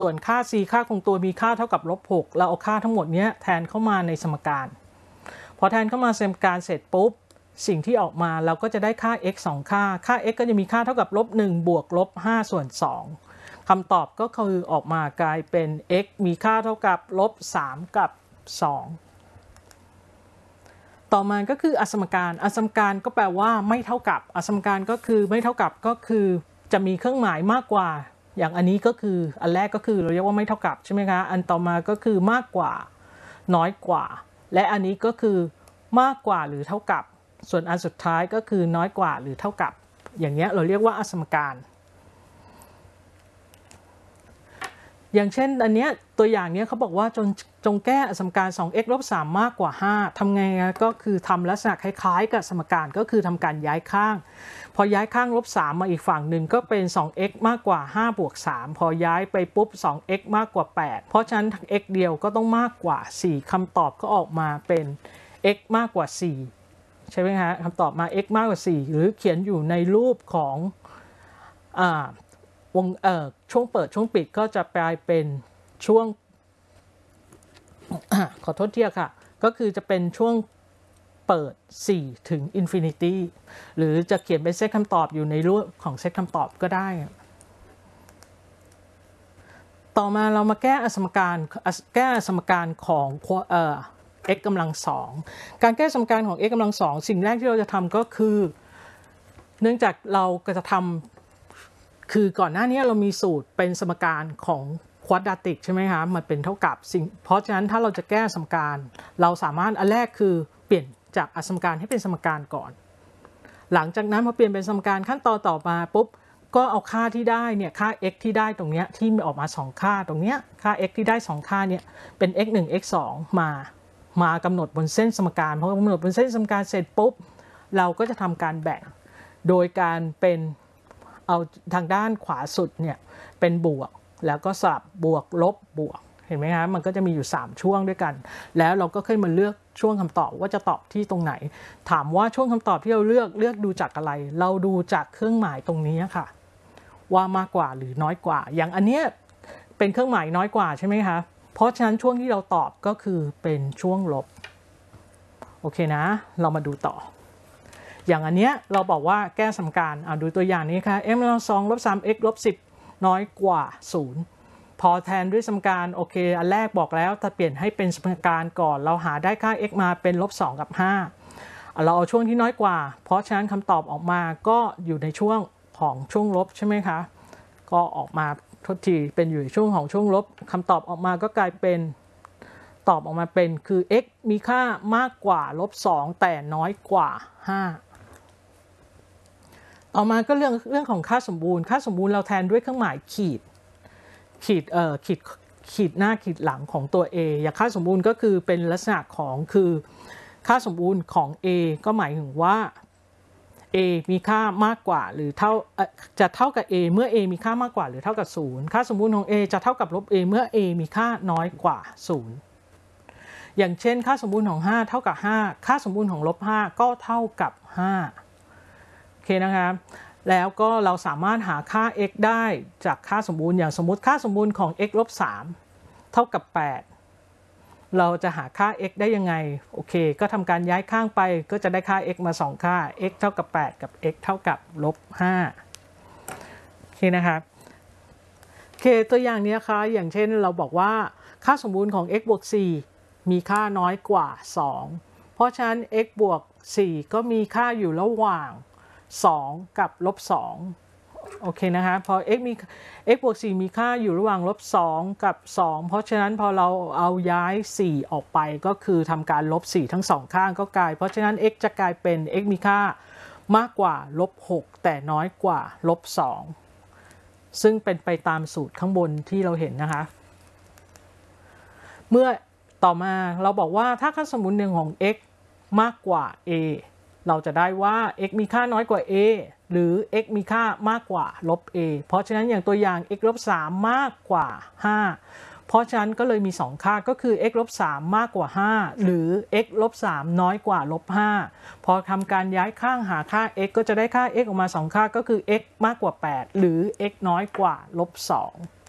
ส่วนค่า c ค่าคงตัวมีค่าเท่ากับ-6เราเอาค่าทั้งหมดนี้แทนเข้ามาในสมการพอแทนเข้ามาสมการเสร็จปุ๊บสิ่งที่ออกมาเราก็จะได้ค่า x 2 ค่า x ก็จะมีค่าเท่ากับ-1 บวก-5 ส่วน 2คำตอบก็คือออกมากลายเป็น x มีค่าเท่ากับ-3 กับ 2ต่อมาก็คืออสมการก็แปลว่าไม่เท่ากับอสมการก็คือไม่เท่ากับก็คือจะมีเครื่องหมายมากกว่าอย่างอันนี้ก็คืออันแรกก็คือเราเรียกว่าไม่เท่ากับใช่ไหมคะอันต่อมาก็คือมากกว่าน้อยกว่าและอันนี้ก็คือมากกว่าหรือเท่ากับส่วนอันสุดท้ายก็คือน้อยกว่าหรือเท่ากับอย่างเงี้ยเราเรียกว่าอสมการอย่างเช่นอันเนี้ยตัวอย่างเนี้ยเขาบอกว่าจงแก้อสมการ 2x ลบ 3 มากกว่า 5ทำไงก็คือทำลักษณะคล้ายๆกับสมการก็คือทำการย้ายข้างพอย้ายข้าง-3มาอีกฝั่งหนึ่งก็เป็น 2x มากกว่า5บวก3พอย้ายไปปุ๊บ 2x มากกว่า8เพราะฉะนั้น x เดียวก็ต้องมากกว่า4คำตอบก็ออกมาเป็น x มากกว่า4ใช่ไหมฮะคำตอบมา x มากกว่า4หรือเขียนอยู่ในรูปของวงช่วงเปิดช่วงปิดก็จะกลายเป็นช่วง ขอโทษทีค่ะก็คือจะเป็นช่วงเปิด4ถึง infinity หรือจะเขียนเป็นเซตคำตอบอยู่ในรูปของเซตคำตอบก็ได้ต่อมาเรามาแก้สมการของx กำลัง2การแก้สมการของ x กำลัง2สิ่งแรกที่เราจะทำก็คือเนื่องจากเราก็จะทำคือก่อนหน้านี้เรามีสูตรเป็นสมการของควอดราติกใช่ไหมคะมันเป็นเท่ากับเพราะฉะนั้นถ้าเราจะแก้สมการเราสามารถอันแรกคือเปลี่ยนจากสมการให้เป็นสมการก่อนหลังจากนั้นพอเปลี่ยนเป็นสมการขั้นตอนต่อมาปุ๊บก็เอาค่าที่ได้เนี่ยค่า x ที่ได้ตรงเนี้ยที่ออกมา2ค่าตรงเนี้ยค่า x ที่ได้2ค่าเนี่ยเป็น x 1 x 2มากำหนดบนเส้นสมการพอกำหนดบนเส้นสมการเสร็จปุ๊บเราก็จะทำการแบ่งโดยการเป็นเอาทางด้านขวาสุดเนี่ยเป็นบวกแล้วก็สลับบวกลบบวกเห็นไหมคะมันก็จะมีอยู่3ช่วงด้วยกันแล้วเราก็ขึ้นมาเลือกช่วงคำตอบว่าจะตอบที่ตรงไหนถามว่าช่วงคำตอบที่เราเลือกดูจากอะไรเราดูจากเครื่องหมายตรงนี้ค่ะว่ามากกว่าหรือน้อยกว่าอย่างอันเนี้ยเป็นเครื่องหมายน้อยกว่าใช่ไหมคะเพราะฉะนั้นช่วงที่เราตอบก็คือเป็นช่วงลบโอเคนะเรามาดูต่ออย่างอันเนี้ยเราบอกว่าแก้สมการดูตัวอย่างนี้ค่ะ m ลบ2ลบ 3x ลบ10น้อยกว่า0พอแทนด้วยสมการโอเคอันแรกบอกแล้วถ้าเปลี่ยนให้เป็นสมการก่อนเราหาได้ค่า x มาเป็น-2 กับ 5เราเอาช่วงที่น้อยกว่าเพราะฉะนั้นคำตอบออกมาก็อยู่ในช่วงของช่วงลบใช่ไหมคะก็ออกมาทดทีเป็นอยู่ในช่วงของช่วงลบคำตอบออกมาก็กลายเป็นตอบออกมาเป็นคือ x มีค่ามากกว่า-2แต่น้อยกว่า5ต่อมาก็เรื่องของค่าสมบูรณ์เราแทนด้วยเครื่องหมายขีดหน้าขีดหลังของตัว a อย่างค่าสมบูรณ์ก็คือเป็นลักษณะของคือค่าสมบูรณ์ของ a ก็หมายถึงว่า a มีค่ามากกว่าหรือจะเท่ากับ a เมื่อ a มีค่ามากกว่าหรือเท่ากับ0ค่าสมบูรณ์ของ a จะเท่ากับ-a เมื่อ a มีค่าน้อยกว่า0อย่างเช่นค่าสมบูรณ์ของ5เท่ากับ5ค่าสมบูรณ์ของ-5ก็เท่ากับ5โอเคนะครับแล้วก็เราสามารถหาค่า x ได้จากค่าสมบูรณ์อย่างสมมติค่าสมบูรณ์ของ x ลบ 3เท่ากับ8เราจะหาค่า x ได้ยังไงโอเคก็ทำการย้ายข้างไปก็จะได้ค่า x มา2ค่า x เท่ากับ8กับ x เท่ากับ-5โอเคนะครับโอเคตัวอย่างนี้ค่ะอย่างเช่นเราบอกว่าค่าสมบูรณ์ของ x บวก4มีค่าน้อยกว่า2เพราะฉะนั้น x บวก4ก็มีค่าอยู่ระหว่าง2กับ-2โอเคนะคะพอ x บวก4มีค่าอยู่ระหว่าง-2กับ2เพราะฉะนั้นพอเราเอาย้าย4ออกไปก็คือทำการลบ4ทั้ง2ข้างก็กลายเพราะฉะนั้น x จะกลายเป็น x มีค่ามากกว่า-6แต่น้อยกว่า-2ซึ่งเป็นไปตามสูตรข้างบนที่เราเห็นนะคะเมื่อต่อมาเราบอกว่าถ้าค่าสมบูรณ์หนึ่งของ x มากกว่า aเราจะได้ว่า x มีค่าน้อยกว่า a หรือ x มีค่ามากกว่า-a เพราะฉะนั้นอย่างตัวอย่าง x ลบ3มากกว่า5เพราะฉะนั้นก็เลยมี2ค่าก็คือ x ลบ3มากกว่า5หรือ x ลบ3น้อยกว่า-5พอทำการย้ายข้างหาค่า x ก็จะได้ค่า x ออกมา2ค่าก็คือ x มากกว่า8หรือ x น้อยกว่า-2